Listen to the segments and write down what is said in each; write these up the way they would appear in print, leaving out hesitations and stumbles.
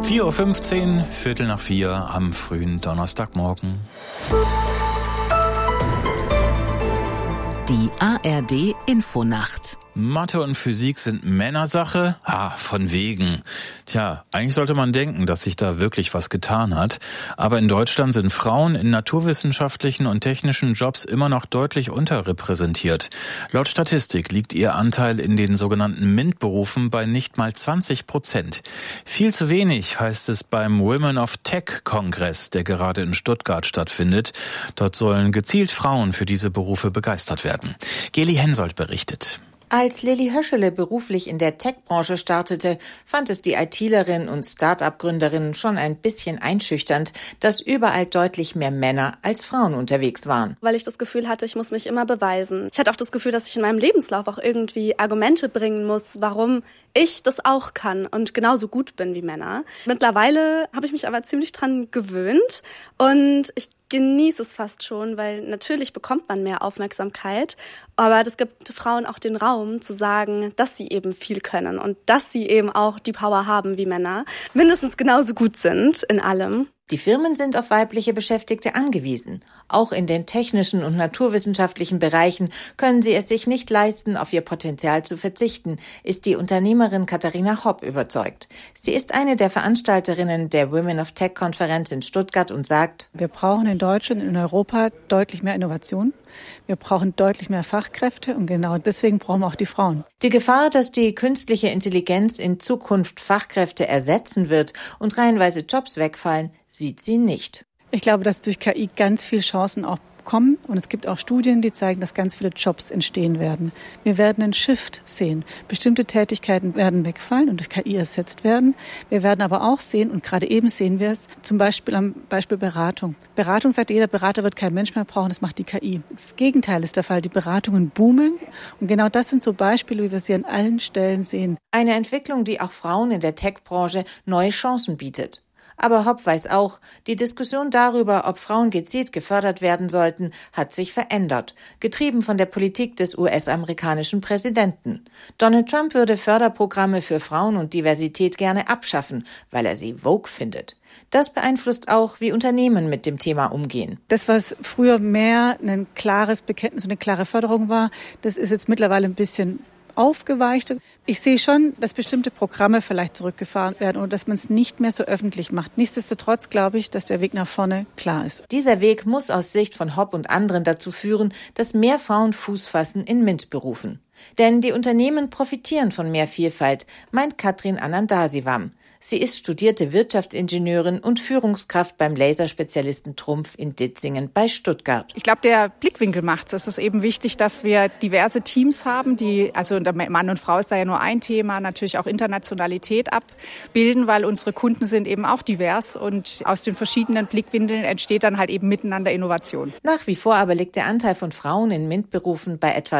4:15 Uhr, 3:45 am frühen Donnerstagmorgen. Die ARD Infonacht. Mathe und Physik sind Männersache? Von wegen. Tja, eigentlich sollte man denken, dass sich da wirklich was getan hat. Aber in Deutschland sind Frauen in naturwissenschaftlichen und technischen Jobs immer noch deutlich unterrepräsentiert. Laut Statistik liegt ihr Anteil in den sogenannten MINT-Berufen bei nicht mal 20%. Viel zu wenig, heißt es beim Women of Tech-Kongress, der gerade in Stuttgart stattfindet. Dort sollen gezielt Frauen für diese Berufe begeistert werden. Geli Hensoldt berichtet. Als Lilly Höschele beruflich in der Tech-Branche startete, fand es die ITlerin und Start-up-Gründerin schon ein bisschen einschüchternd, dass überall deutlich mehr Männer als Frauen unterwegs waren. Weil ich das Gefühl hatte, ich muss mich immer beweisen. Ich hatte auch das Gefühl, dass ich in meinem Lebenslauf auch irgendwie Argumente bringen muss, warum ich das auch kann und genauso gut bin wie Männer. Mittlerweile habe ich mich aber ziemlich dran gewöhnt und ich genieße es fast schon, weil natürlich bekommt man mehr Aufmerksamkeit, aber das gibt Frauen auch den Raum zu sagen, dass sie eben viel können und dass sie eben auch die Power haben wie Männer, mindestens genauso gut sind in allem. Die Firmen sind auf weibliche Beschäftigte angewiesen. Auch in den technischen und naturwissenschaftlichen Bereichen können sie es sich nicht leisten, auf ihr Potenzial zu verzichten, ist die Unternehmerin Katharina Hopp überzeugt. Sie ist eine der Veranstalterinnen der Women of Tech-Konferenz in Stuttgart und sagt: Wir brauchen in Deutschland und in Europa deutlich mehr Innovation. Wir brauchen deutlich mehr Fachkräfte und genau deswegen brauchen wir auch die Frauen. Die Gefahr, dass die künstliche Intelligenz in Zukunft Fachkräfte ersetzen wird und reihenweise Jobs wegfallen, sieht sie nicht. Ich glaube, dass durch KI ganz viele Chancen auch kommen und es gibt auch Studien, die zeigen, dass ganz viele Jobs entstehen werden. Wir werden einen Shift sehen. Bestimmte Tätigkeiten werden wegfallen und durch KI ersetzt werden. Wir werden aber auch sehen, und gerade eben sehen wir es, zum Beispiel am Beispiel Beratung. Beratung sagt jeder, Berater wird kein Mensch mehr brauchen, das macht die KI. Das Gegenteil ist der Fall, die Beratungen boomen und genau das sind so Beispiele, wie wir sie an allen Stellen sehen. Eine Entwicklung, die auch Frauen in der Tech-Branche neue Chancen bietet. Aber Hopp weiß auch, die Diskussion darüber, ob Frauen gezielt gefördert werden sollten, hat sich verändert, getrieben von der Politik des US-amerikanischen Präsidenten. Donald Trump würde Förderprogramme für Frauen und Diversität gerne abschaffen, weil er sie Vogue findet. Das beeinflusst auch, wie Unternehmen mit dem Thema umgehen. Das, was früher mehr ein klares Bekenntnis und eine klare Förderung war, das ist jetzt mittlerweile ein bisschen aufgeweicht. Ich sehe schon, dass bestimmte Programme vielleicht zurückgefahren werden oder dass man es nicht mehr so öffentlich macht. Nichtsdestotrotz glaube ich, dass der Weg nach vorne klar ist. Dieser Weg muss aus Sicht von Hopp und anderen dazu führen, dass mehr Frauen Fuß fassen in MINT-Berufen. Denn die Unternehmen profitieren von mehr Vielfalt, meint Katrin Anandasivam. Sie ist studierte Wirtschaftsingenieurin und Führungskraft beim Laserspezialisten Trumpf in Ditzingen bei Stuttgart. Ich glaube, der Blickwinkel macht's. Es ist eben wichtig, dass wir diverse Teams haben, also Mann und Frau ist da ja nur ein Thema, natürlich auch Internationalität abbilden, weil unsere Kunden sind eben auch divers und aus den verschiedenen Blickwinkeln entsteht dann halt eben miteinander Innovation. Nach wie vor aber liegt der Anteil von Frauen in MINT-Berufen bei etwa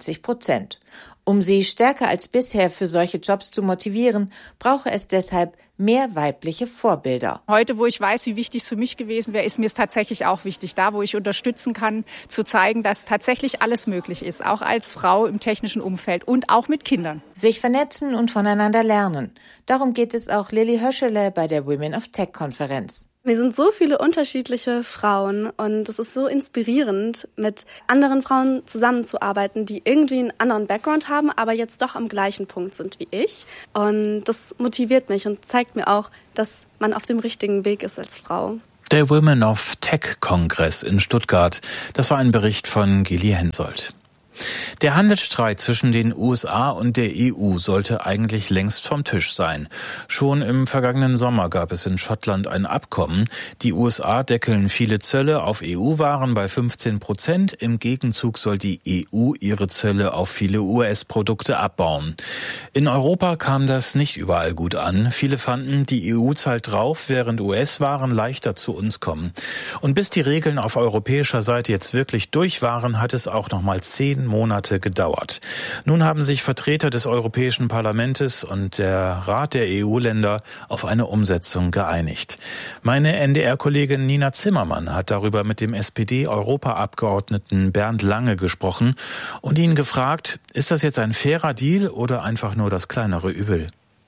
20%. Um sie stärker als bisher für solche Jobs zu motivieren, brauche es deshalb mehr weibliche Vorbilder. Heute, wo ich weiß, wie wichtig es für mich gewesen wäre, ist mir es tatsächlich auch wichtig, da wo ich unterstützen kann, zu zeigen, dass tatsächlich alles möglich ist, auch als Frau im technischen Umfeld und auch mit Kindern. Sich vernetzen und voneinander lernen. Darum geht es auch Lilly Höschele bei der Women of Tech-Konferenz. Wir sind so viele unterschiedliche Frauen und es ist so inspirierend, mit anderen Frauen zusammenzuarbeiten, die irgendwie einen anderen Background haben, aber jetzt doch am gleichen Punkt sind wie ich. Und das motiviert mich und zeigt mir auch, dass man auf dem richtigen Weg ist als Frau. Der Women of Tech-Kongress in Stuttgart. Das war ein Bericht von Geli Hensoldt. Der Handelsstreit zwischen den USA und der EU sollte eigentlich längst vom Tisch sein. Schon im vergangenen Sommer gab es in Schottland ein Abkommen. Die USA deckeln viele Zölle auf EU-Waren bei 15%. Im Gegenzug soll die EU ihre Zölle auf viele US-Produkte abbauen. In Europa kam das nicht überall gut an. Viele fanden, die EU zahlt drauf, während US-Waren leichter zu uns kommen. Und bis die Regeln auf europäischer Seite jetzt wirklich durch waren, hat es auch noch mal 10 Monate gedauert. Nun haben sich Vertreter des Europäischen Parlaments und der Rat der EU-Länder auf eine Umsetzung geeinigt. Meine NDR-Kollegin Nina Zimmermann hat darüber mit dem SPD-Europaabgeordneten Bernd Lange gesprochen und ihn gefragt, ist das jetzt ein fairer Deal oder einfach nur das kleinere Übel?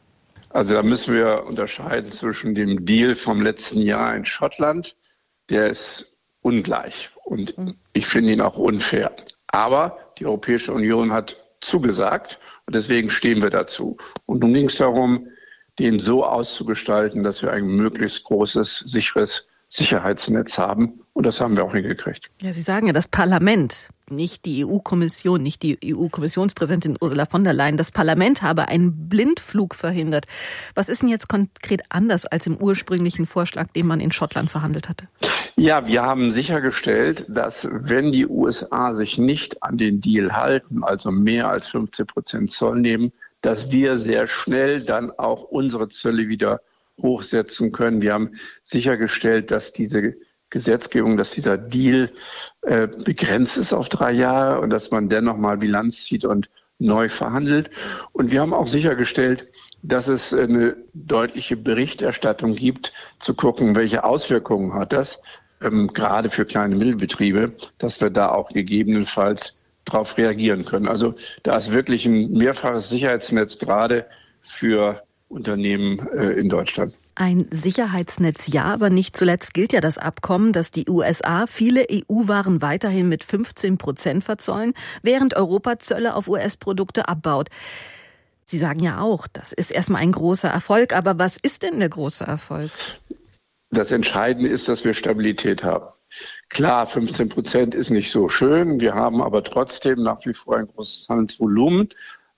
Also da müssen wir unterscheiden zwischen dem Deal vom letzten Jahr in Schottland, der ist ungleich und ich finde ihn auch unfair. Aber die Europäische Union hat zugesagt und deswegen stehen wir dazu. Und nun ging es darum, den so auszugestalten, dass wir ein möglichst großes, sicheres Sicherheitsnetz haben. Und das haben wir auch hingekriegt. Ja, Sie sagen ja, das Parlament, nicht die EU-Kommission, nicht die EU-Kommissionspräsidentin Ursula von der Leyen, das Parlament habe einen Blindflug verhindert. Was ist denn jetzt konkret anders als im ursprünglichen Vorschlag, den man in Schottland verhandelt hatte? Ja, wir haben sichergestellt, dass wenn die USA sich nicht an den Deal halten, also mehr als 15% Zoll nehmen, dass wir sehr schnell dann auch unsere Zölle wieder hochsetzen können. Wir haben sichergestellt, dass diese Gesetzgebung, dass dieser Deal begrenzt ist auf 3 Jahre und dass man dennoch mal Bilanz zieht und neu verhandelt. Und wir haben auch sichergestellt, dass es eine deutliche Berichterstattung gibt, zu gucken, welche Auswirkungen hat das, gerade für kleine Mittelbetriebe, dass wir da auch gegebenenfalls darauf reagieren können. Also da ist wirklich ein mehrfaches Sicherheitsnetz gerade für Unternehmen in Deutschland. Ein Sicherheitsnetz ja, aber nicht zuletzt gilt ja das Abkommen, dass die USA viele EU-Waren weiterhin mit 15% verzollen, während Europa Zölle auf US-Produkte abbaut. Sie sagen ja auch, das ist erstmal ein großer Erfolg, aber was ist denn der große Erfolg? Das Entscheidende ist, dass wir Stabilität haben. Klar, 15% ist nicht so schön, wir haben aber trotzdem nach wie vor ein großes Handelsvolumen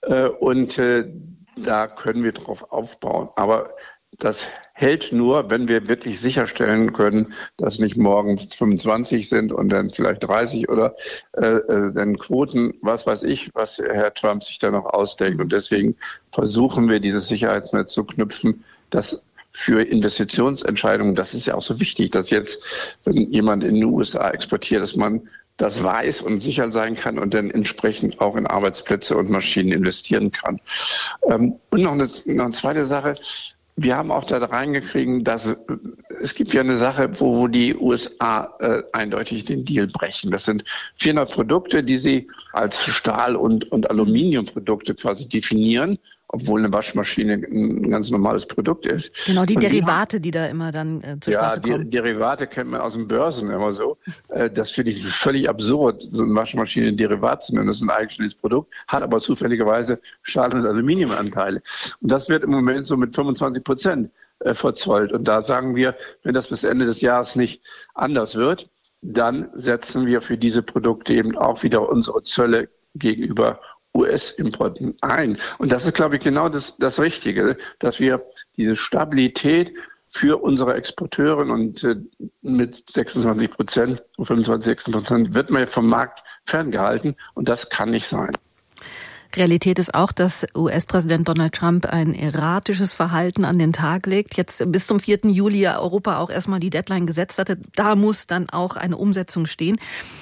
und da können wir drauf aufbauen. Aber das hält nur, wenn wir wirklich sicherstellen können, dass nicht morgen 25 sind und dann vielleicht 30 oder dann Quoten, was weiß ich, was Herr Trump sich da noch ausdenkt. Und deswegen versuchen wir, dieses Sicherheitsnetz zu knüpfen, dass für Investitionsentscheidungen, das ist ja auch so wichtig, dass jetzt, wenn jemand in die USA exportiert, dass man das weiß und sicher sein kann und dann entsprechend auch in Arbeitsplätze und Maschinen investieren kann. Und noch eine zweite Sache. Wir haben auch da reingekriegt, dass es gibt ja eine Sache, wo die USA eindeutig den Deal brechen. Das sind 400 Produkte, die sie als Stahl- und Aluminiumprodukte quasi definieren, obwohl eine Waschmaschine ein ganz normales Produkt ist. Genau, die Derivate, die da immer dann zur Sprache kommen. Ja, die Derivate kennt man aus den Börsen immer so. Das finde ich völlig absurd, so eine Waschmaschine ein Derivat zu nennen. Das ist ein eigenständiges Produkt, hat aber zufälligerweise Stahl- und Aluminiumanteile. Und das wird im Moment so mit 25% verzollt. Und da sagen wir, wenn das bis Ende des Jahres nicht anders wird, dann setzen wir für diese Produkte eben auch wieder unsere Zölle gegenüber US-Importen ein. Und das ist, glaube ich, genau das Richtige, dass wir diese Stabilität für unsere Exporteure und mit 26%, 25-26% wird man ja vom Markt ferngehalten und das kann nicht sein. Realität ist auch, dass US-Präsident Donald Trump ein erratisches Verhalten an den Tag legt. Jetzt bis zum 4. Juli ja Europa auch erstmal die Deadline gesetzt hatte. Da muss dann auch eine Umsetzung stehen.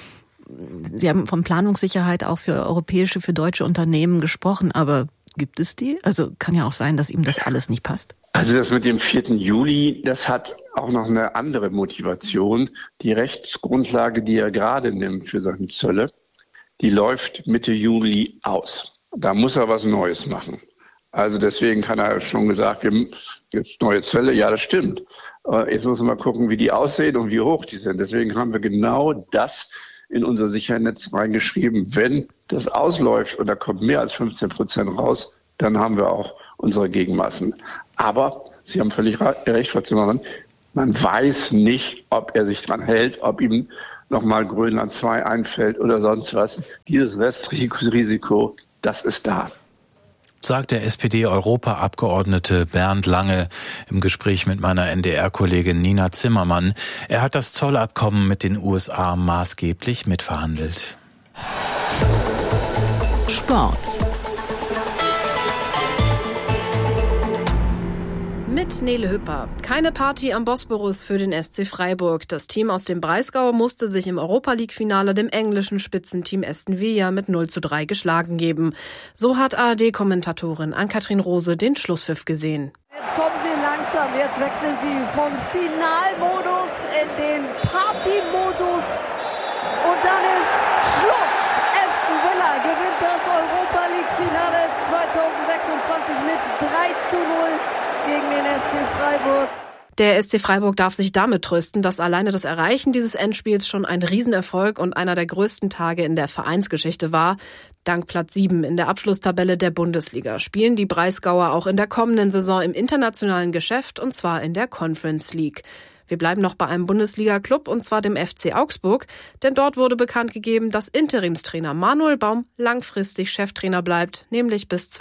Sie haben von Planungssicherheit auch für europäische, für deutsche Unternehmen gesprochen, aber gibt es die? Also kann ja auch sein, dass ihm das alles nicht passt. Also das mit dem 4. Juli, das hat auch noch eine andere Motivation. Die Rechtsgrundlage, die er gerade nimmt für seine Zölle, die läuft Mitte Juli aus. Da muss er was Neues machen. Also deswegen kann er schon gesagt, gibt neue Zölle. Ja, das stimmt. Jetzt muss man mal gucken, wie die aussehen und wie hoch die sind. Deswegen haben wir genau das in unser Sicherheitsnetz reingeschrieben. Wenn das ausläuft und da kommt mehr als 15% raus, dann haben wir auch unsere Gegenmaßen. Aber Sie haben völlig recht, Frau Zimmermann, man weiß nicht, ob er sich dran hält, ob ihm nochmal Grönland 2 einfällt oder sonst was. Dieses Restrisiko, das ist da. Sagt der SPD-Europaabgeordnete Bernd Lange im Gespräch mit meiner NDR-Kollegin Nina Zimmermann. Er hat das Zollabkommen mit den USA maßgeblich mitverhandelt. Sport. Mit Nele Hüpper. Keine Party am Bosporus für den SC Freiburg. Das Team aus dem Breisgau musste sich im Europa-League-Finale dem englischen Spitzenteam Aston Villa mit 0:3 geschlagen geben. So hat ARD-Kommentatorin Ann-Kathrin Rose den Schlusspfiff gesehen. Jetzt kommen sie langsam, jetzt wechseln sie vom Finalmodus in den Partymodus und dann ist Schluss. Aston Villa gewinnt gewinnt das Europa-League-Finale 2026 mit 3:0 gegen den SC Freiburg. Der SC Freiburg darf sich damit trösten, dass alleine das Erreichen dieses Endspiels schon ein Riesenerfolg und einer der größten Tage in der Vereinsgeschichte war. Dank Platz 7 in der Abschlusstabelle der Bundesliga spielen die Breisgauer auch in der kommenden Saison im internationalen Geschäft, und zwar in der Conference League. Wir bleiben noch bei einem Bundesliga-Club, und zwar dem FC Augsburg, denn dort wurde bekannt gegeben, dass Interimstrainer Manuel Baum langfristig Cheftrainer bleibt, nämlich bis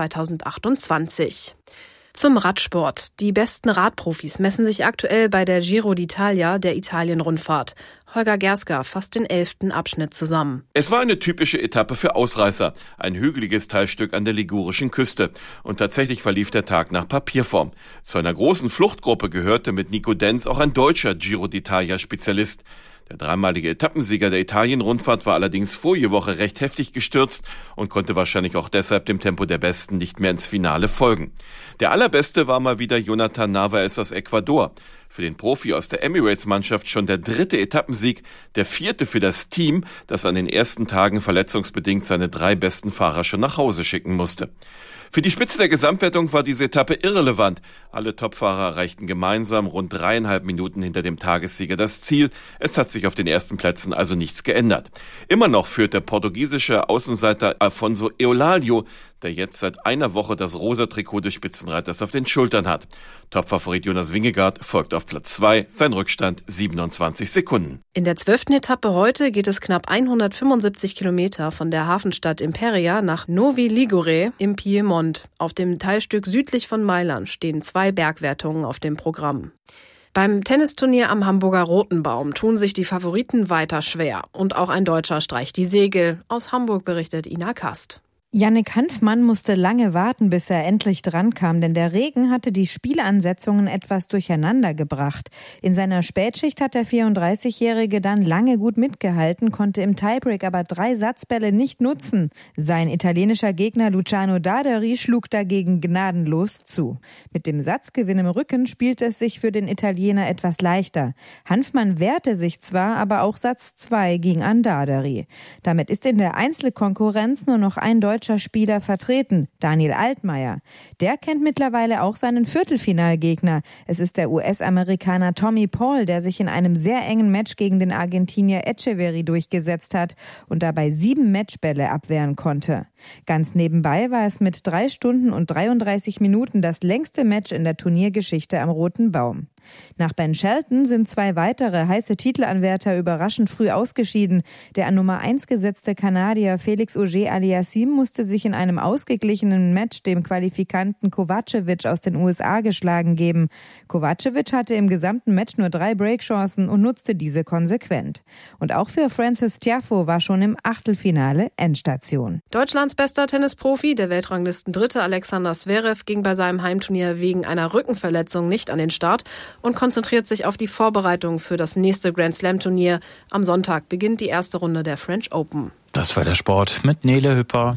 2028. Zum Radsport. Die besten Radprofis messen sich aktuell bei der Giro d'Italia, der Italien-Rundfahrt. Holger Gerska fasst den 11. Abschnitt zusammen. Es war eine typische Etappe für Ausreißer. Ein hügeliges Teilstück an der ligurischen Küste. Und tatsächlich verlief der Tag nach Papierform. Zu einer großen Fluchtgruppe gehörte mit Nico Denz auch ein deutscher Giro d'Italia-Spezialist. Der dreimalige Etappensieger der Italien-Rundfahrt war allerdings vorige Woche recht heftig gestürzt und konnte wahrscheinlich auch deshalb dem Tempo der Besten nicht mehr ins Finale folgen. Der allerbeste war mal wieder Jonathan Narvaez aus Ecuador. Für den Profi aus der Emirates-Mannschaft schon der 3. Etappensieg, der 4. für das Team, das an den ersten Tagen verletzungsbedingt seine 3 besten Fahrer schon nach Hause schicken musste. Für die Spitze der Gesamtwertung war diese Etappe irrelevant. Alle Topfahrer erreichten gemeinsam rund 3,5 Minuten hinter dem Tagessieger das Ziel. Es hat sich auf den ersten Plätzen also nichts geändert. Immer noch führt der portugiesische Außenseiter Afonso Eulalia, der jetzt seit einer Woche das rosa Trikot des Spitzenreiters auf den Schultern hat. Topfavorit Jonas Vingegaard folgt auf Platz 2, sein Rückstand 27 Sekunden. In der 12. Etappe heute geht es knapp 175 Kilometer von der Hafenstadt Imperia nach Novi Ligure im Piemont. Auf dem Teilstück südlich von Mailand stehen 2 Bergwertungen auf dem Programm. Beim Tennisturnier am Hamburger Rotenbaum tun sich die Favoriten weiter schwer. Und auch ein Deutscher streicht die Segel. Aus Hamburg berichtet Ina Kast. Jannik Hanfmann musste lange warten, bis er endlich drankam, denn der Regen hatte die Spielansetzungen etwas durcheinander gebracht. In seiner Spätschicht hat der 34-Jährige dann lange gut mitgehalten, konnte im Tiebreak aber 3 Satzbälle nicht nutzen. Sein italienischer Gegner Luciano Daderi schlug dagegen gnadenlos zu. Mit dem Satzgewinn im Rücken spielte es sich für den Italiener etwas leichter. Hanfmann wehrte sich zwar, aber auch Satz 2 ging an Daderi. Damit ist in der Einzelkonkurrenz nur noch ein deutscher Spieler vertreten, Daniel Altmaier. Der kennt mittlerweile auch seinen Viertelfinalgegner. Es ist der US-Amerikaner Tommy Paul, der sich in einem sehr engen Match gegen den Argentinier Echeverry durchgesetzt hat und dabei 7 Matchbälle abwehren konnte. Ganz nebenbei war es mit 3 Stunden und 33 Minuten das längste Match in der Turniergeschichte am Roten Baum. Nach Ben Shelton sind 2 weitere heiße Titelanwärter überraschend früh ausgeschieden. Der an Nummer 1 gesetzte Kanadier Felix Auger-Aliassime musste sich in einem ausgeglichenen Match dem Qualifikanten Kovacevic aus den USA geschlagen geben. Kovacevic hatte im gesamten Match nur 3 Breakchancen und nutzte diese konsequent. Und auch für Frances Tiafoe war schon im Achtelfinale Endstation. Deutschlands bester Tennisprofi, der Weltranglisten-Dritte Alexander Zverev, ging bei seinem Heimturnier wegen einer Rückenverletzung nicht an den Start und konzentriert sich auf die Vorbereitung für das nächste Grand-Slam-Turnier. Am Sonntag beginnt die erste Runde der French Open. Das war der Sport mit Nele Hüpper.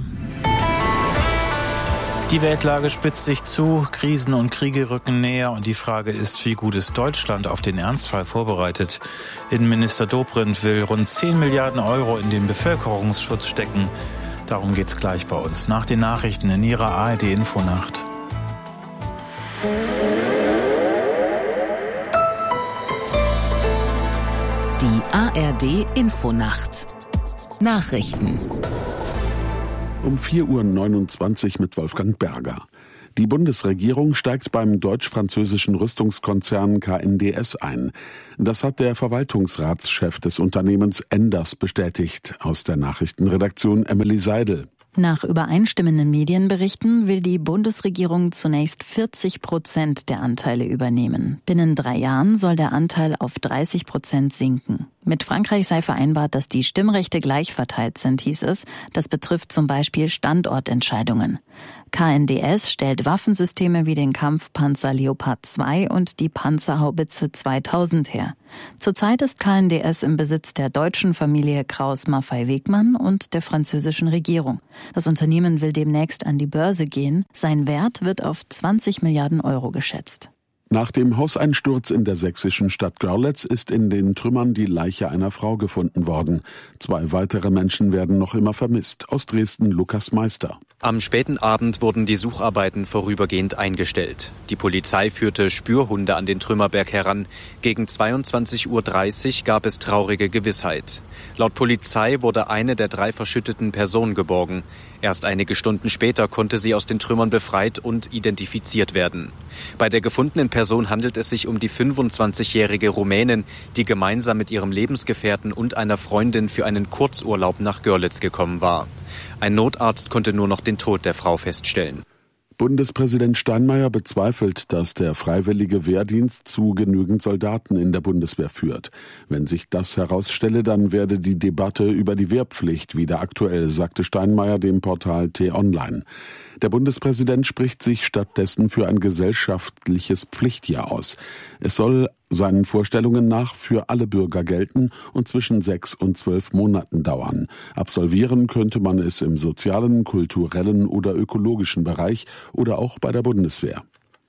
Die Weltlage spitzt sich zu, Krisen und Kriege rücken näher und die Frage ist, wie gut ist Deutschland auf den Ernstfall vorbereitet? Innenminister Dobrindt will rund 10 Milliarden Euro in den Bevölkerungsschutz stecken. Darum geht's gleich bei uns nach den Nachrichten in Ihrer ARD-Infonacht. Die ARD-Infonacht. Nachrichten. Um 4:29 Uhr mit Wolfgang Berger. Die Bundesregierung steigt beim deutsch-französischen Rüstungskonzern KNDS ein. Das hat der Verwaltungsratschef des Unternehmens Enders bestätigt. Aus der Nachrichtenredaktion Emily Seidel. Nach übereinstimmenden Medienberichten will die Bundesregierung zunächst 40% der Anteile übernehmen. Binnen 3 Jahren soll der Anteil auf 30% sinken. Mit Frankreich sei vereinbart, dass die Stimmrechte gleich verteilt sind, hieß es. Das betrifft zum Beispiel Standortentscheidungen. KNDS stellt Waffensysteme wie den Kampfpanzer Leopard 2 und die Panzerhaubitze 2000 her. Zurzeit ist KNDS im Besitz der deutschen Familie Krauss-Maffei-Wegmann und der französischen Regierung. Das Unternehmen will demnächst an die Börse gehen. Sein Wert wird auf 20 Milliarden Euro geschätzt. Nach dem Hauseinsturz in der sächsischen Stadt Görlitz ist in den Trümmern die Leiche einer Frau gefunden worden. 2 weitere Menschen werden noch immer vermisst. Aus Dresden Lukas Meister. Am späten Abend wurden die Sucharbeiten vorübergehend eingestellt. Die Polizei führte Spürhunde an den Trümmerberg heran. Gegen 22:30 Uhr gab es traurige Gewissheit. Laut Polizei wurde eine der 3 verschütteten Personen geborgen. Erst einige Stunden später konnte sie aus den Trümmern befreit und identifiziert werden. Bei der gefundenen Person handelt es sich um die 25-jährige Rumänin, die gemeinsam mit ihrem Lebensgefährten und einer Freundin für einen Kurzurlaub nach Görlitz gekommen war. Ein Notarzt konnte nur noch den Tod der Frau feststellen. Bundespräsident Steinmeier bezweifelt, dass der freiwillige Wehrdienst zu genügend Soldaten in der Bundeswehr führt. Wenn sich das herausstelle, dann werde die Debatte über die Wehrpflicht wieder aktuell, sagte Steinmeier dem Portal T-Online. Der Bundespräsident spricht sich stattdessen für ein gesellschaftliches Pflichtjahr aus. Es soll seinen Vorstellungen nach für alle Bürger gelten und zwischen 6 und 12 Monaten dauern. Absolvieren könnte man es im sozialen, kulturellen oder ökologischen Bereich oder auch bei der Bundeswehr.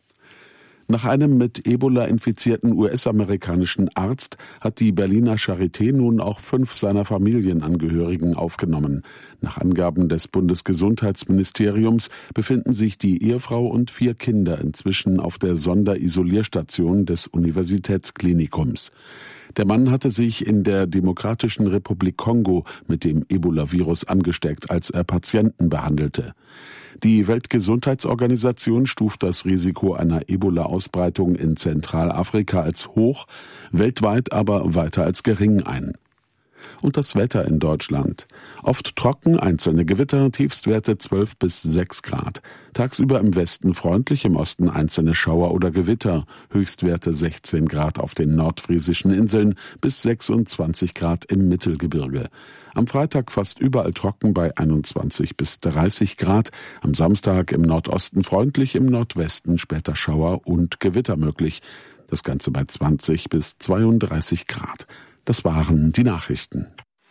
Nach einem mit Ebola infizierten US-amerikanischen Arzt hat die Berliner Charité nun auch 5 seiner Familienangehörigen aufgenommen. Nach Angaben des Bundesgesundheitsministeriums befinden sich die Ehefrau und 4 Kinder inzwischen auf der Sonderisolierstation des Universitätsklinikums. Der Mann hatte sich in der Demokratischen Republik Kongo mit dem Ebola-Virus angesteckt, als er Patienten behandelte. Die Weltgesundheitsorganisation stuft das Risiko einer Ebola-Ausbreitung in Zentralafrika als hoch, weltweit aber weiter als gering ein. Und das Wetter in Deutschland. Oft trocken, einzelne Gewitter, Tiefstwerte 12 bis 6 Grad. Tagsüber im Westen freundlich, im Osten einzelne Schauer oder Gewitter. Höchstwerte 16 Grad auf den nordfriesischen Inseln bis 26 Grad im Mittelgebirge. Am Freitag fast überall trocken bei 21 bis 30 Grad. Am Samstag im Nordosten freundlich, im Nordwesten später Schauer und Gewitter möglich. Das Ganze bei 20 bis 32 Grad. Das waren die Nachrichten.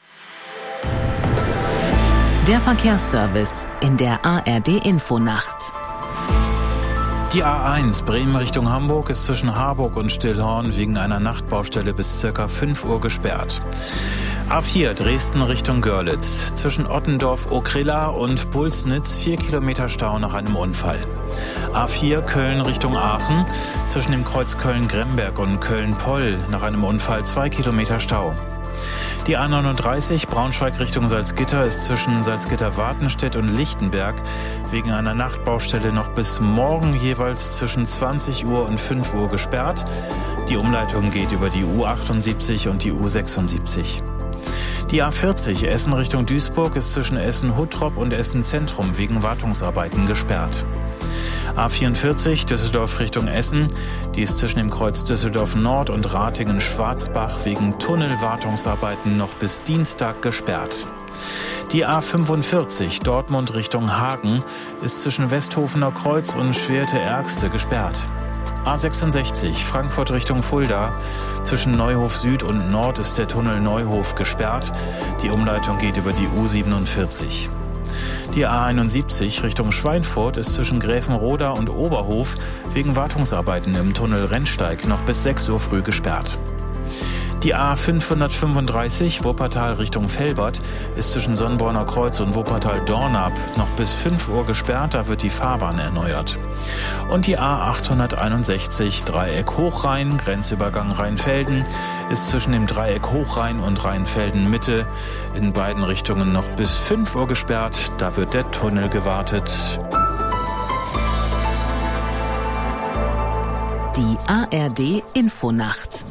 Der Verkehrsservice in der ARD-Infonacht. Die A1 Bremen Richtung Hamburg ist zwischen Harburg und Stillhorn wegen einer Nachtbaustelle bis ca. 5 Uhr gesperrt. A4 Dresden Richtung Görlitz. Zwischen Ottendorf-Okrilla und Pulsnitz 4 Kilometer Stau nach einem Unfall. A4 Köln Richtung Aachen. Zwischen dem Kreuz Köln-Gremberg und Köln-Poll nach einem Unfall 2 Kilometer Stau. Die A39 Braunschweig Richtung Salzgitter ist zwischen Salzgitter-Wartenstedt und Lichtenberg wegen einer Nachtbaustelle noch bis morgen jeweils zwischen 20 Uhr und 5 Uhr gesperrt. Die Umleitung geht über die U78 und die U76. Die A40 Essen Richtung Duisburg ist zwischen Essen-Huttrop und Essen-Zentrum wegen Wartungsarbeiten gesperrt. A44 Düsseldorf Richtung Essen, die ist zwischen dem Kreuz Düsseldorf Nord und Ratingen-Schwarzbach wegen Tunnelwartungsarbeiten noch bis Dienstag gesperrt. Die A45 Dortmund Richtung Hagen ist zwischen Westhofener Kreuz und Schwerte-Ergste gesperrt. A66 Frankfurt Richtung Fulda. Zwischen Neuhof Süd und Nord ist der Tunnel Neuhof gesperrt. Die Umleitung geht über die U47. Die A71 Richtung Schweinfurt ist zwischen Gräfenroda und Oberhof wegen Wartungsarbeiten im Tunnel Rennsteig noch bis 6 Uhr früh gesperrt. Die A535 Wuppertal Richtung Velbert ist zwischen Sonnborner Kreuz und Wuppertal-Dornap noch bis 5 Uhr gesperrt, da wird die Fahrbahn erneuert. Und die A861 Dreieck Hochrhein, Grenzübergang Rheinfelden, ist zwischen dem Dreieck Hochrhein und Rheinfelden Mitte in beiden Richtungen noch bis 5 Uhr gesperrt, da wird der Tunnel gewartet. Die ARD Infonacht.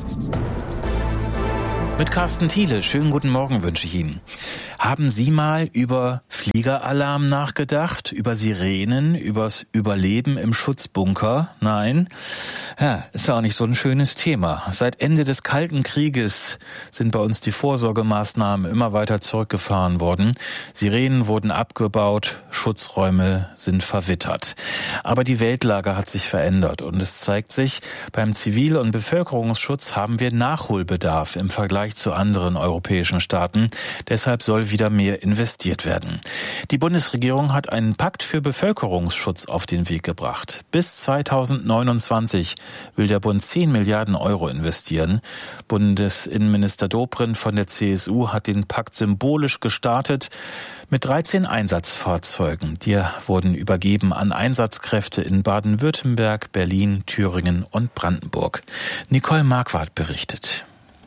Mit Carsten Thiele. Schönen guten Morgen wünsche ich Ihnen. Haben Sie mal über Fliegeralarm nachgedacht? Über Sirenen? Übers Überleben im Schutzbunker? Nein? Ja, ist auch nicht so ein schönes Thema. Seit Ende des Kalten Krieges sind bei uns die Vorsorgemaßnahmen immer weiter zurückgefahren worden. Sirenen wurden abgebaut, Schutzräume sind verwittert. Aber die Weltlage hat sich verändert und es zeigt sich, beim Zivil- und Bevölkerungsschutz haben wir Nachholbedarf im Vergleich zu anderen europäischen Staaten. Deshalb soll wieder mehr investiert werden. Die Bundesregierung hat einen Pakt für Bevölkerungsschutz auf den Weg gebracht. Bis 2029 will der Bund 10 Milliarden Euro investieren. Bundesinnenminister Dobrindt von der CSU hat den Pakt symbolisch gestartet mit 13 Einsatzfahrzeugen. Die wurden übergeben an Einsatzkräfte in Baden-Württemberg, Berlin, Thüringen und Brandenburg. Nicole Marquardt berichtet.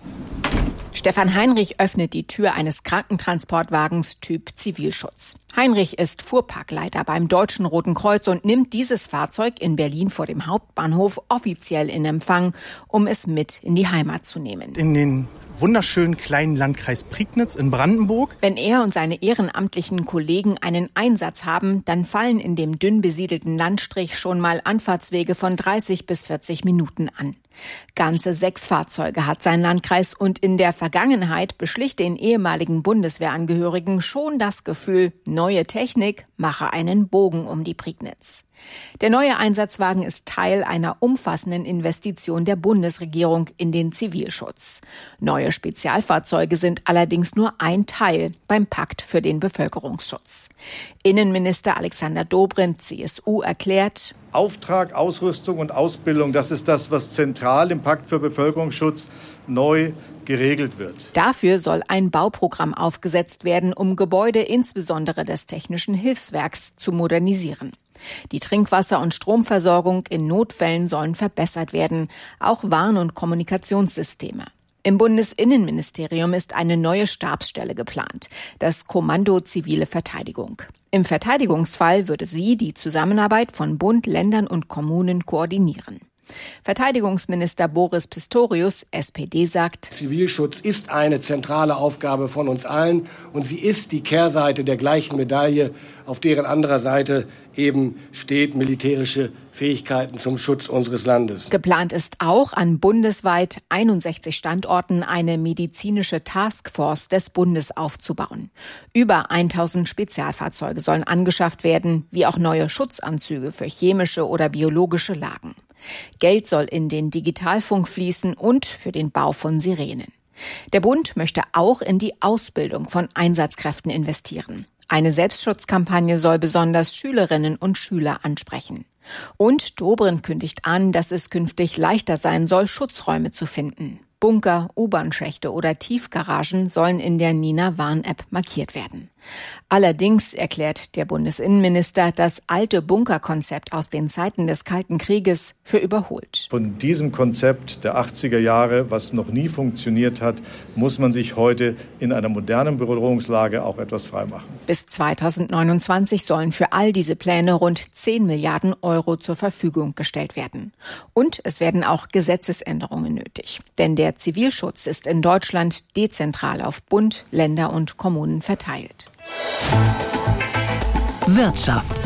Stefan Heinrich öffnet die Tür eines Krankentransportwagens Typ Zivilschutz. Heinrich ist Fuhrparkleiter beim Deutschen Roten Kreuz und nimmt dieses Fahrzeug in Berlin vor dem Hauptbahnhof offiziell in Empfang, um es mit in die Heimat zu nehmen. In den wunderschönen kleinen Landkreis Prignitz in Brandenburg. Wenn er und seine ehrenamtlichen Kollegen einen Einsatz haben, dann fallen in dem dünn besiedelten Landstrich schon mal Anfahrtswege von 30 bis 40 Minuten an. Ganze 6 Fahrzeuge hat sein Landkreis und in der Vergangenheit beschlich den ehemaligen Bundeswehrangehörigen schon das Gefühl, neue Technik mache einen Bogen um die Prignitz. Der neue Einsatzwagen ist Teil einer umfassenden Investition der Bundesregierung in den Zivilschutz. Neue Spezialfahrzeuge sind allerdings nur ein Teil beim Pakt für den Bevölkerungsschutz. Innenminister Alexander Dobrindt, CSU, erklärt: Auftrag, Ausrüstung und Ausbildung, das ist das, was zentral im Pakt für Bevölkerungsschutz neu geregelt wird. Dafür soll ein Bauprogramm aufgesetzt werden, um Gebäude insbesondere des Technischen Hilfswerks zu modernisieren. Die Trinkwasser- und Stromversorgung in Notfällen sollen verbessert werden, auch Warn- und Kommunikationssysteme. Im Bundesinnenministerium ist eine neue Stabsstelle geplant, das Kommando Zivile Verteidigung. Im Verteidigungsfall würde sie die Zusammenarbeit von Bund, Ländern und Kommunen koordinieren. Verteidigungsminister Boris Pistorius, SPD, sagt: Zivilschutz ist eine zentrale Aufgabe von uns allen und sie ist die Kehrseite der gleichen Medaille, auf deren anderer Seite eben steht militärische Fähigkeiten zum Schutz unseres Landes. Geplant ist auch, an bundesweit 61 Standorten eine medizinische Taskforce des Bundes aufzubauen. Über 1000 Spezialfahrzeuge sollen angeschafft werden, wie auch neue Schutzanzüge für chemische oder biologische Lagen. Geld soll in den Digitalfunk fließen und für den Bau von Sirenen. Der Bund möchte auch in die Ausbildung von Einsatzkräften investieren. Eine Selbstschutzkampagne soll besonders Schülerinnen und Schüler ansprechen. Und Dobrindt kündigt an, dass es künftig leichter sein soll, Schutzräume zu finden. Bunker, U-Bahn-Schächte oder Tiefgaragen sollen in der Nina-Warn-App markiert werden. Allerdings erklärt der Bundesinnenminister das alte Bunkerkonzept aus den Zeiten des Kalten Krieges für überholt. Von diesem Konzept der 80er Jahre, was noch nie funktioniert hat, muss man sich heute in einer modernen Bedrohungslage auch etwas freimachen. Bis 2029 sollen für all diese Pläne rund 10 Milliarden Euro zur Verfügung gestellt werden. Und es werden auch Gesetzesänderungen nötig. Denn der Zivilschutz ist in Deutschland dezentral auf Bund, Länder und Kommunen verteilt. Wirtschaft.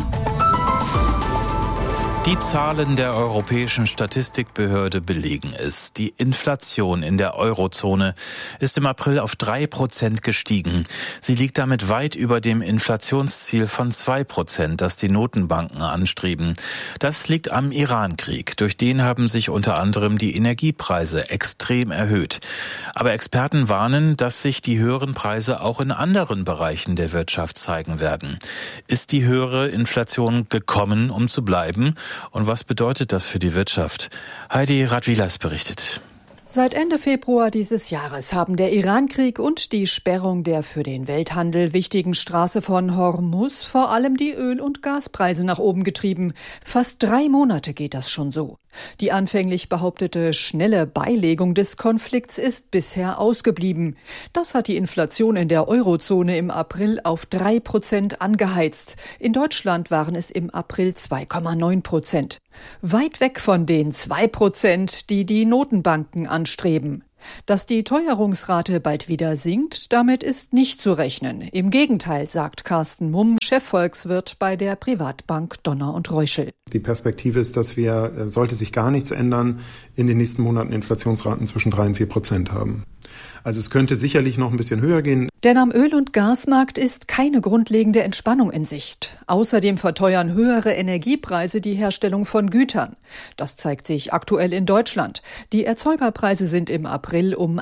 Die Zahlen der Europäischen Statistikbehörde belegen es. Die Inflation in der Eurozone ist im April auf 3% gestiegen. Sie liegt damit weit über dem Inflationsziel von 2%, das die Notenbanken anstreben. Das liegt am Iran-Krieg. Durch den haben sich unter anderem die Energiepreise extrem erhöht. Aber Experten warnen, dass sich die höheren Preise auch in anderen Bereichen der Wirtschaft zeigen werden. Ist die höhere Inflation gekommen, um zu bleiben? Und was bedeutet das für die Wirtschaft? Heidi Radwilas berichtet. Seit Ende Februar dieses Jahres haben der Iran-Krieg und die Sperrung der für den Welthandel wichtigen Straße von Hormuz vor allem die Öl- und Gaspreise nach oben getrieben. Fast 3 Monate geht das schon so. Die anfänglich behauptete schnelle Beilegung des Konflikts ist bisher ausgeblieben. Das hat die Inflation in der Eurozone im April auf 3% angeheizt. In Deutschland waren es im April 2,9%. Weit weg von den 2%, die die Notenbanken anstreben. Dass die Teuerungsrate bald wieder sinkt, damit ist nicht zu rechnen. Im Gegenteil, sagt Carsten Mumm, Chefvolkswirt bei der Privatbank Donner und Reuschel. Die Perspektive ist, dass wir, sollte sich gar nichts ändern, in den nächsten Monaten Inflationsraten zwischen 3 und 4% haben. Also es könnte sicherlich noch ein bisschen höher gehen. Denn am Öl- und Gasmarkt ist keine grundlegende Entspannung in Sicht. Außerdem verteuern höhere Energiepreise die Herstellung von Gütern. Das zeigt sich aktuell in Deutschland. Die Erzeugerpreise sind im April um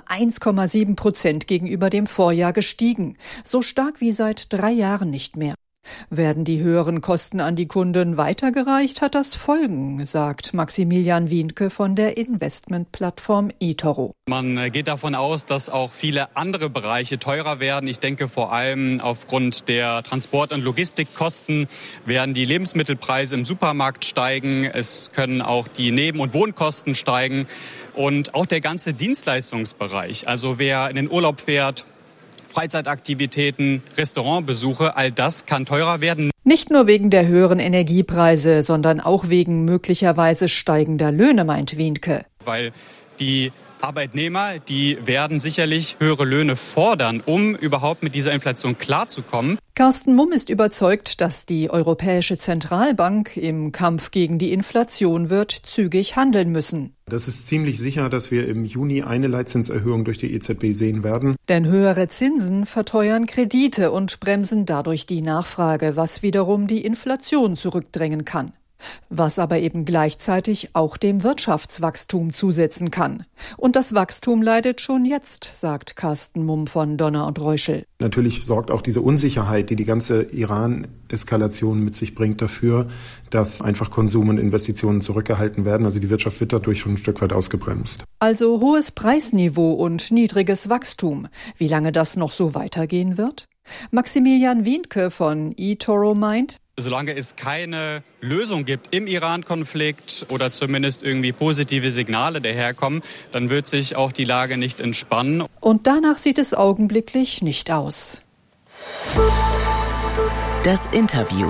1,7% gegenüber dem Vorjahr gestiegen. So stark wie seit 3 Jahren nicht mehr. Werden die höheren Kosten an die Kunden weitergereicht, hat das Folgen, sagt Maximilian Wienke von der Investmentplattform eToro. Man geht davon aus, dass auch viele andere Bereiche teurer werden. Ich denke vor allem aufgrund der Transport- und Logistikkosten werden die Lebensmittelpreise im Supermarkt steigen. Es können auch die Neben- und Wohnkosten steigen und auch der ganze Dienstleistungsbereich. Also wer in den Urlaub fährt, Freizeitaktivitäten, Restaurantbesuche, all das kann teurer werden. Nicht nur wegen der höheren Energiepreise, sondern auch wegen möglicherweise steigender Löhne, meint Wienke. Weil die Arbeitnehmer, die werden sicherlich höhere Löhne fordern, um überhaupt mit dieser Inflation klarzukommen. Carsten Mumm ist überzeugt, dass die Europäische Zentralbank im Kampf gegen die Inflation wird zügig handeln müssen. Das ist ziemlich sicher, dass wir im Juni eine Leitzinserhöhung durch die EZB sehen werden. Denn höhere Zinsen verteuern Kredite und bremsen dadurch die Nachfrage, was wiederum die Inflation zurückdrängen kann. Was aber eben gleichzeitig auch dem Wirtschaftswachstum zusetzen kann. Und das Wachstum leidet schon jetzt, sagt Carsten Mumm von Donner und Reuschel. Natürlich sorgt auch diese Unsicherheit, die ganze Iran-Eskalation mit sich bringt, dafür, dass einfach Konsum und Investitionen zurückgehalten werden. Also die Wirtschaft wird dadurch schon ein Stück weit ausgebremst. Also hohes Preisniveau und niedriges Wachstum. Wie lange das noch so weitergehen wird? Maximilian Wienke von eToro meint, solange es keine Lösung gibt im Iran-Konflikt oder zumindest irgendwie positive Signale daherkommen, dann wird sich auch die Lage nicht entspannen. Und danach sieht es augenblicklich nicht aus. Das Interview.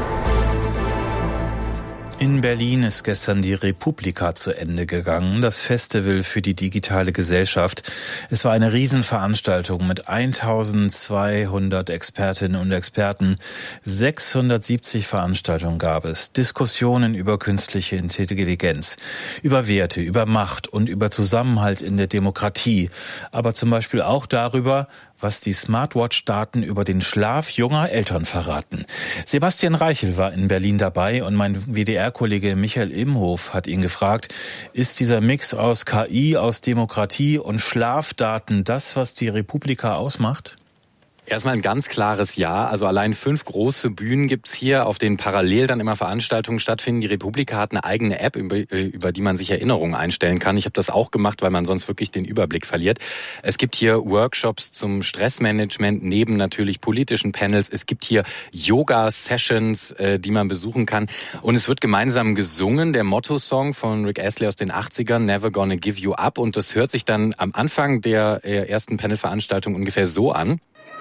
In Berlin ist gestern die Republika zu Ende gegangen, das Festival für die digitale Gesellschaft. Es war eine Riesenveranstaltung mit 1200 Expertinnen und Experten. 670 Veranstaltungen gab es, Diskussionen über künstliche Intelligenz, über Werte, über Macht und über Zusammenhalt in der Demokratie, aber zum Beispiel auch darüber, was die Smartwatch-Daten über den Schlaf junger Eltern verraten. Sebastian Reichel war in Berlin dabei und mein WDR-Kollege Michael Imhof hat ihn gefragt, ist dieser Mix aus KI, aus Demokratie und Schlafdaten das, was die Republika ausmacht? Erstmal ein ganz klares Ja. Also allein 5 große Bühnen gibt's hier, auf denen parallel dann immer Veranstaltungen stattfinden. Die Republika hat eine eigene App, über die man sich Erinnerungen einstellen kann. Ich habe das auch gemacht, weil man sonst wirklich den Überblick verliert. Es gibt hier Workshops zum Stressmanagement, neben natürlich politischen Panels. Es gibt hier Yoga-Sessions, die man besuchen kann. Und es wird gemeinsam gesungen, der Motto-Song von Rick Astley aus den 80ern, Never Gonna Give You Up. Und das hört sich dann am Anfang der ersten Panelveranstaltung ungefähr so an.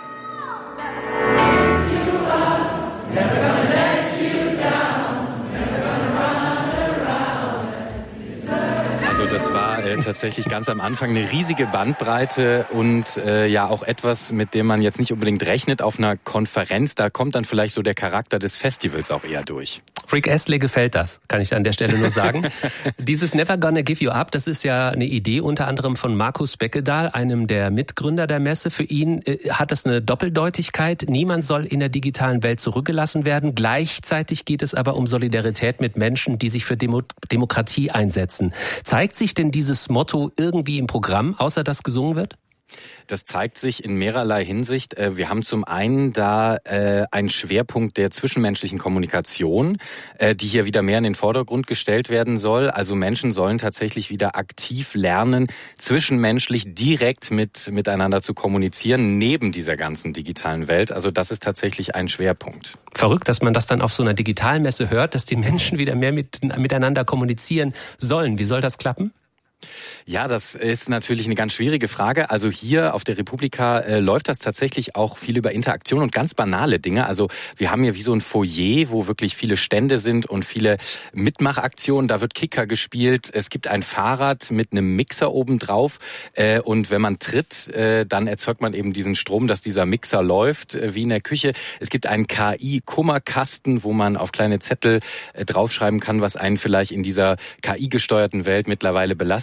Also das war tatsächlich ganz am Anfang eine riesige Bandbreite und ja auch etwas, mit dem man jetzt nicht unbedingt rechnet auf einer Konferenz. Da kommt dann vielleicht so der Charakter des Festivals auch eher durch. Rick Astley gefällt das, kann ich an der Stelle nur sagen. Dieses Never Gonna Give You Up, das ist ja eine Idee unter anderem von Markus Beckedahl, einem der Mitgründer der Messe. Für ihn hat es eine Doppeldeutigkeit. Niemand soll in der digitalen Welt zurückgelassen werden. Gleichzeitig geht es aber um Solidarität mit Menschen, die sich für Demokratie einsetzen. Zeigt sich denn dieses Motto irgendwie im Programm, außer dass gesungen wird? Das zeigt sich in mehrerlei Hinsicht. Wir haben zum einen da einen Schwerpunkt der zwischenmenschlichen Kommunikation, die hier wieder mehr in den Vordergrund gestellt werden soll. Also Menschen sollen tatsächlich wieder aktiv lernen, zwischenmenschlich direkt miteinander zu kommunizieren, neben dieser ganzen digitalen Welt. Also das ist tatsächlich ein Schwerpunkt. Verrückt, dass man das dann auf so einer Digitalmesse hört, dass die Menschen wieder mehr miteinander kommunizieren sollen. Wie soll das klappen? Ja, das ist natürlich eine ganz schwierige Frage. Also hier auf der Republika läuft das tatsächlich auch viel über Interaktion und ganz banale Dinge. Also wir haben hier wie so ein Foyer, wo wirklich viele Stände sind und viele Mitmachaktionen. Da wird Kicker gespielt. Es gibt ein Fahrrad mit einem Mixer oben drauf. Und wenn man tritt, dann erzeugt man eben diesen Strom, dass dieser Mixer läuft, wie in der Küche. Es gibt einen KI-Kummerkasten, wo man auf kleine Zettel draufschreiben kann, was einen vielleicht in dieser KI-gesteuerten Welt mittlerweile belastet. Und so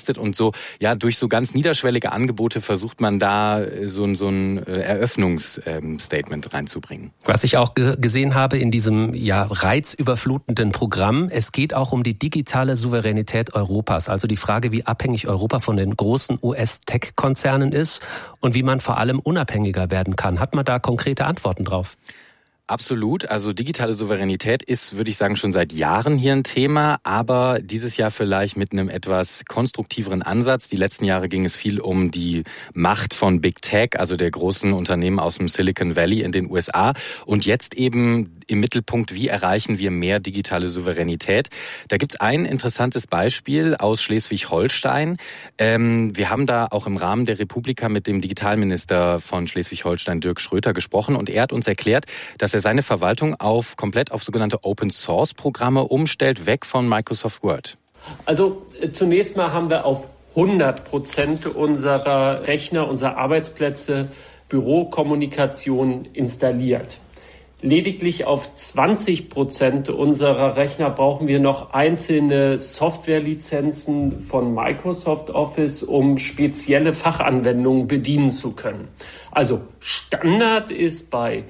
Also ja, durch so ganz niederschwellige Angebote versucht man da so ein Eröffnungsstatement reinzubringen. Was ich auch gesehen habe in diesem reizüberflutenden Programm, es geht auch um die digitale Souveränität Europas. Also die Frage, wie abhängig Europa von den großen US-Tech-Konzernen ist und wie man vor allem unabhängiger werden kann. Hat man da konkrete Antworten drauf? Absolut. Also digitale Souveränität ist, würde ich sagen, schon seit Jahren hier ein Thema, aber dieses Jahr vielleicht mit einem etwas konstruktiveren Ansatz. Die letzten Jahre ging es viel um die Macht von Big Tech, also der großen Unternehmen aus dem Silicon Valley in den USA. Und jetzt eben im Mittelpunkt, wie erreichen wir mehr digitale Souveränität? Da gibt's ein interessantes Beispiel aus Schleswig-Holstein. Wir haben da auch im Rahmen der Republika mit dem Digitalminister von Schleswig-Holstein, Dirk Schröter, gesprochen und er hat uns erklärt, dass er seine Verwaltung komplett auf sogenannte Open-Source-Programme umstellt, weg von Microsoft Word. Also zunächst mal haben wir auf 100% unserer Rechner, unserer Arbeitsplätze Bürokommunikation installiert. Lediglich auf 20% unserer Rechner brauchen wir noch einzelne Softwarelizenzen von Microsoft Office, um spezielle Fachanwendungen bedienen zu können. Also Standard ist bei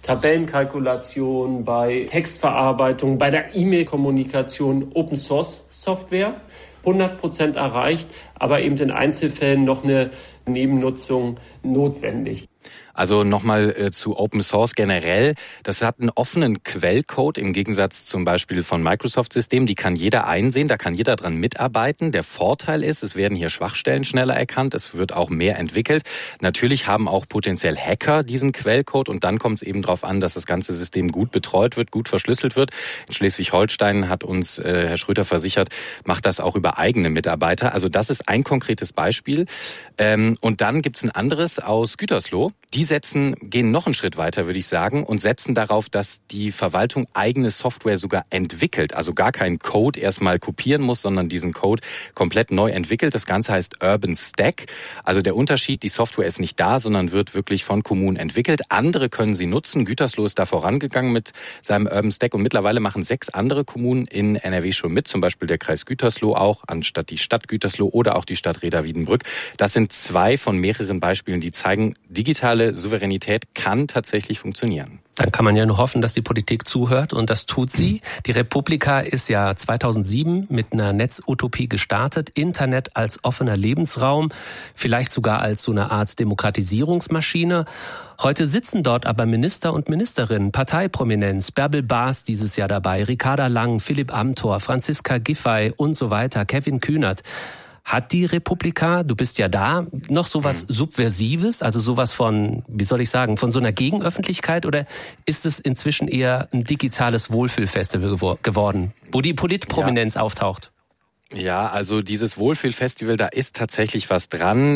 Tabellenkalkulation, bei Textverarbeitung, bei der E-Mail-Kommunikation Open-Source-Software, 100% erreicht, aber eben in Einzelfällen noch eine Nebennutzung notwendig. Also nochmal zu Open Source generell. Das hat einen offenen Quellcode im Gegensatz zum Beispiel von Microsoft-Systemen. Die kann jeder einsehen, da kann jeder dran mitarbeiten. Der Vorteil ist, es werden hier Schwachstellen schneller erkannt, es wird auch mehr entwickelt. Natürlich haben auch potenziell Hacker diesen Quellcode und dann kommt es eben darauf an, dass das ganze System gut betreut wird, gut verschlüsselt wird. In Schleswig-Holstein hat uns Herr Schröter versichert, macht das auch über eigene Mitarbeiter. Also das ist ein konkretes Beispiel. Und dann gibt's ein anderes aus Gütersloh. Die gehen noch einen Schritt weiter, würde ich sagen, und setzen darauf, dass die Verwaltung eigene Software sogar entwickelt. Also gar keinen Code erstmal kopieren muss, sondern diesen Code komplett neu entwickelt. Das Ganze heißt Urban Stack. Also der Unterschied, die Software ist nicht da, sondern wird wirklich von Kommunen entwickelt. Andere können sie nutzen. Gütersloh ist da vorangegangen mit seinem Urban Stack und mittlerweile machen 6 andere Kommunen in NRW schon mit. Zum Beispiel der Kreis Gütersloh auch, anstatt die Stadt Gütersloh oder auch die Stadt Reda-Wiedenbrück. Das sind 2 von mehreren Beispielen, die zeigen, digitale Souveränität kann tatsächlich funktionieren. Dann kann man ja nur hoffen, dass die Politik zuhört und das tut sie. Die Republika ist ja 2007 mit einer Netzutopie gestartet. Internet als offener Lebensraum, vielleicht sogar als so eine Art Demokratisierungsmaschine. Heute sitzen dort aber Minister und Ministerinnen, Parteiprominenz, Bärbel Baas dieses Jahr dabei, Ricarda Lang, Philipp Amthor, Franziska Giffey und so weiter, Kevin Kühnert. Hat die Republika, du bist ja da, noch sowas Subversives, also sowas von, wie soll ich sagen, von so einer Gegenöffentlichkeit, oder ist es inzwischen eher ein digitales Wohlfühlfestival geworden, wo die Politprominenz auftaucht? Ja, also dieses Wohlfühlfestival, da ist tatsächlich was dran.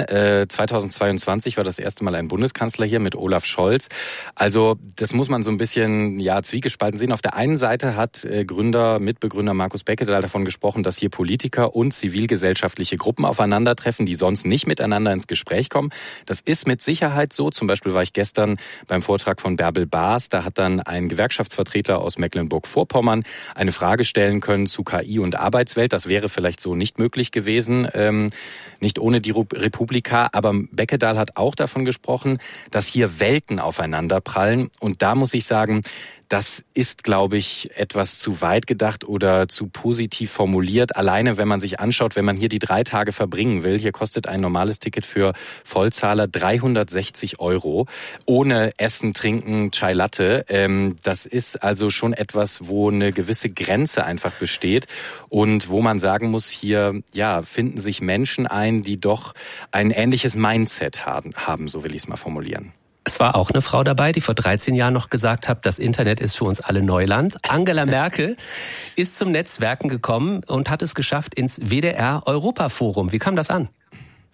2022 war das erste Mal ein Bundeskanzler hier mit Olaf Scholz. Also das muss man so ein bisschen zwiegespalten sehen. Auf der einen Seite hat Mitbegründer Markus Beckedahl davon gesprochen, dass hier Politiker und zivilgesellschaftliche Gruppen aufeinandertreffen, die sonst nicht miteinander ins Gespräch kommen. Das ist mit Sicherheit so. Zum Beispiel war ich gestern beim Vortrag von Bärbel Baas. Da hat dann ein Gewerkschaftsvertreter aus Mecklenburg-Vorpommern eine Frage stellen können zu KI und Arbeitswelt. Das wäre vielleicht so nicht möglich gewesen, nicht ohne die Republika. Aber Beckedahl hat auch davon gesprochen, dass hier Welten aufeinanderprallen. Und da muss ich sagen, das ist, glaube ich, etwas zu weit gedacht oder zu positiv formuliert. Alleine, wenn man sich anschaut, wenn man hier die 3 Tage verbringen will, hier kostet ein normales Ticket für Vollzahler 360 €, ohne Essen, Trinken, Chai Latte. Das ist also schon etwas, wo eine gewisse Grenze einfach besteht und wo man sagen muss, hier finden sich Menschen ein, die doch ein ähnliches Mindset haben, so will ich es mal formulieren. Es war auch eine Frau dabei, die vor 13 Jahren noch gesagt hat, das Internet ist für uns alle Neuland. Angela Merkel ist zum Netzwerken gekommen und hat es geschafft ins WDR-Europaforum. Wie kam das an?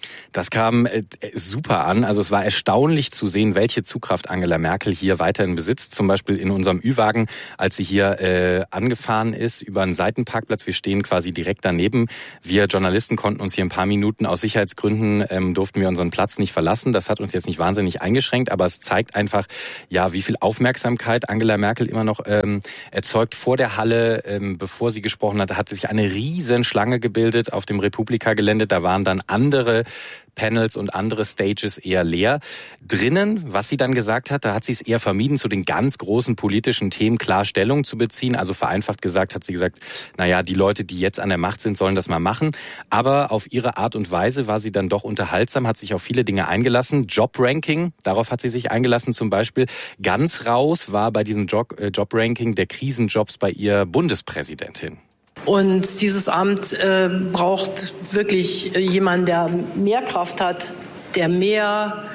Das kam super an. Also es war erstaunlich zu sehen, welche Zugkraft Angela Merkel hier weiterhin besitzt. Zum Beispiel in unserem Ü-Wagen, als sie hier angefahren ist über einen Seitenparkplatz. Wir stehen quasi direkt daneben. Wir Journalisten konnten uns hier ein paar Minuten aus Sicherheitsgründen, durften wir unseren Platz nicht verlassen. Das hat uns jetzt nicht wahnsinnig eingeschränkt, aber es zeigt einfach, ja, wie viel Aufmerksamkeit Angela Merkel immer noch erzeugt. Vor der Halle, bevor sie gesprochen hatte, hat sich eine riesen Schlange gebildet auf dem Republika-Gelände. Da waren dann andere Panels und andere Stages eher leer. Drinnen, was sie dann gesagt hat, da hat sie es eher vermieden, zu den ganz großen politischen Themen klar Stellung zu beziehen. Also vereinfacht gesagt hat sie gesagt, naja, die Leute, die jetzt an der Macht sind, sollen das mal machen. Aber auf ihre Art und Weise war sie dann doch unterhaltsam, hat sich auf viele Dinge eingelassen. Jobranking, darauf hat sie sich eingelassen zum Beispiel. Ganz raus war bei diesem Jobranking der Krisenjobs bei ihr Bundespräsidentin. Und dieses Amt braucht wirklich jemanden, der mehr Kraft hat, der mehr,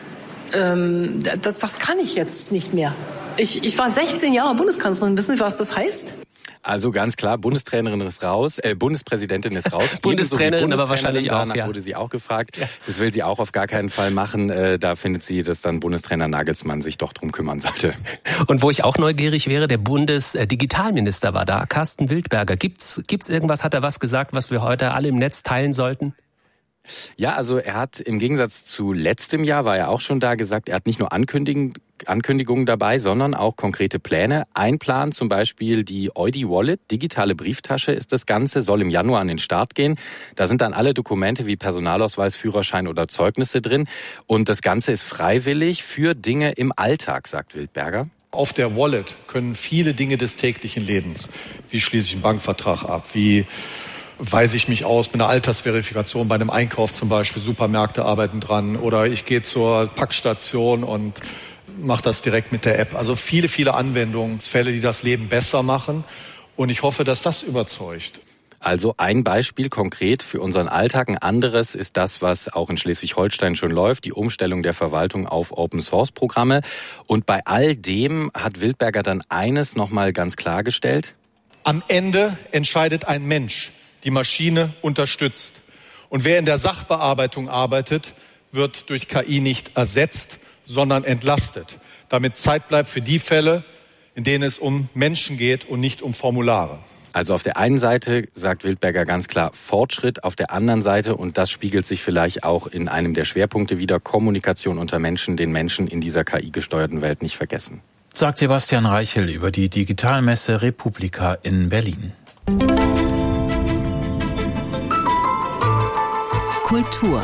das kann ich jetzt nicht mehr. Ich war 16 Jahre Bundeskanzlerin, wissen Sie, was das heißt? Also ganz klar, Bundespräsidentin ist raus. Bundestrainerin aber wahrscheinlich auch, danach wurde sie auch gefragt. Ja. Das will sie auch auf gar keinen Fall machen. Da findet sie, dass dann Bundestrainer Nagelsmann sich doch drum kümmern sollte. Und wo ich auch neugierig wäre, der Bundesdigitalminister war da, Carsten Wildberger. Gibt's irgendwas, hat er was gesagt, was wir heute alle im Netz teilen sollten? Ja, also er hat im Gegensatz zu letztem Jahr, war er auch schon da, gesagt, er hat nicht nur Ankündigungen dabei, sondern auch konkrete Pläne. Ein Plan, zum Beispiel die Eudi Wallet, digitale Brieftasche ist das Ganze, soll im Januar an den Start gehen. Da sind dann alle Dokumente wie Personalausweis, Führerschein oder Zeugnisse drin. Und das Ganze ist freiwillig für Dinge im Alltag, sagt Wildberger. Auf der Wallet können viele Dinge des täglichen Lebens, wie schließe ich einen Bankvertrag ab, wie weise ich mich aus mit einer Altersverifikation bei einem Einkauf zum Beispiel, Supermärkte arbeiten dran, oder ich gehe zur Packstation und mache das direkt mit der App. Also viele, viele Anwendungsfälle, die das Leben besser machen, und ich hoffe, dass das überzeugt. Also ein Beispiel konkret für unseren Alltag. Ein anderes ist das, was auch in Schleswig-Holstein schon läuft, die Umstellung der Verwaltung auf Open-Source-Programme. Und bei all dem hat Wildberger dann eines nochmal ganz klargestellt. Am Ende entscheidet ein Mensch. Die Maschine unterstützt. Und wer in der Sachbearbeitung arbeitet, wird durch KI nicht ersetzt, sondern entlastet. Damit Zeit bleibt für die Fälle, in denen es um Menschen geht und nicht um Formulare. Also auf der einen Seite sagt Wildberger ganz klar Fortschritt, auf der anderen Seite, und das spiegelt sich vielleicht auch in einem der Schwerpunkte wieder, Kommunikation unter Menschen, den Menschen in dieser KI-gesteuerten Welt nicht vergessen. Sagt Sebastian Reichel über die Digitalmesse Republika in Berlin. Kultur.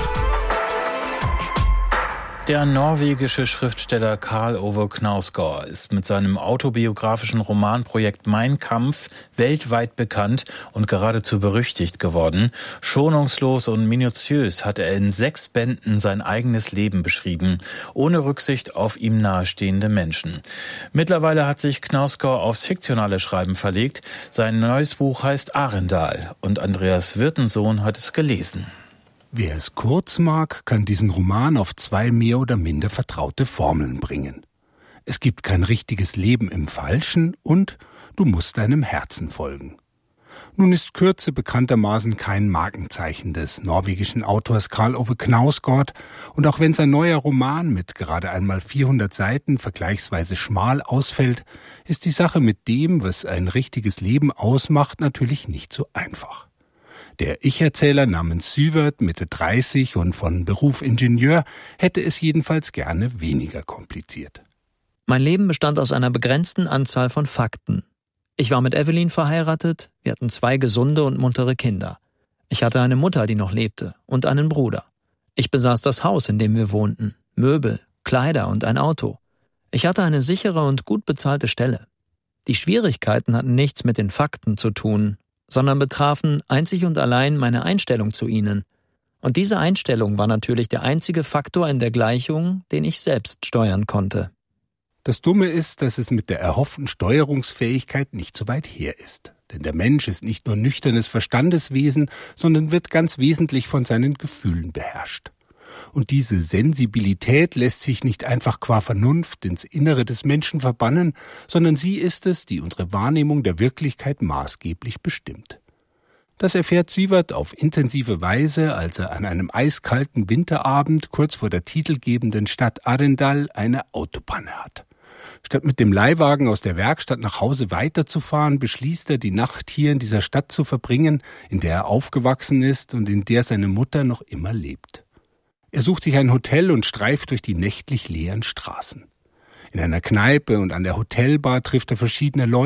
Der norwegische Schriftsteller Karl Ove Knausgård ist mit seinem autobiografischen Romanprojekt Mein Kampf weltweit bekannt und geradezu berüchtigt geworden. Schonungslos und minutiös hat er in 6 Bänden sein eigenes Leben beschrieben, ohne Rücksicht auf ihm nahestehende Menschen. Mittlerweile hat sich Knausgård aufs fiktionale Schreiben verlegt. Sein neues Buch heißt Arendal und Andreas Wirtensohn hat es gelesen. Wer es kurz mag, kann diesen Roman auf 2 mehr oder minder vertraute Formeln bringen. Es gibt kein richtiges Leben im Falschen und du musst deinem Herzen folgen. Nun ist Kürze bekanntermaßen kein Markenzeichen des norwegischen Autors Karl Ove Knausgård, und auch wenn sein neuer Roman mit gerade einmal 400 Seiten vergleichsweise schmal ausfällt, ist die Sache mit dem, was ein richtiges Leben ausmacht, natürlich nicht so einfach. Der Ich-Erzähler namens Syvert, Mitte 30 und von Beruf Ingenieur, hätte es jedenfalls gerne weniger kompliziert. Mein Leben bestand aus einer begrenzten Anzahl von Fakten. Ich war mit Evelyn verheiratet, wir hatten 2 gesunde und muntere Kinder. Ich hatte eine Mutter, die noch lebte, und einen Bruder. Ich besaß das Haus, in dem wir wohnten, Möbel, Kleider und ein Auto. Ich hatte eine sichere und gut bezahlte Stelle. Die Schwierigkeiten hatten nichts mit den Fakten zu tun, sondern betrafen einzig und allein meine Einstellung zu ihnen. Und diese Einstellung war natürlich der einzige Faktor in der Gleichung, den ich selbst steuern konnte. Das Dumme ist, dass es mit der erhofften Steuerungsfähigkeit nicht so weit her ist. Denn der Mensch ist nicht nur nüchternes Verstandeswesen, sondern wird ganz wesentlich von seinen Gefühlen beherrscht. Und diese Sensibilität lässt sich nicht einfach qua Vernunft ins Innere des Menschen verbannen, sondern sie ist es, die unsere Wahrnehmung der Wirklichkeit maßgeblich bestimmt. Das erfährt Sievert auf intensive Weise, als er an einem eiskalten Winterabend kurz vor der titelgebenden Stadt Arendal eine Autopanne hat. Statt mit dem Leihwagen aus der Werkstatt nach Hause weiterzufahren, beschließt er, die Nacht hier in dieser Stadt zu verbringen, in der er aufgewachsen ist und in der seine Mutter noch immer lebt. Er sucht sich ein Hotel und streift durch die nächtlich leeren Straßen. In einer Kneipe und an der Hotelbar trifft er verschiedene Leute,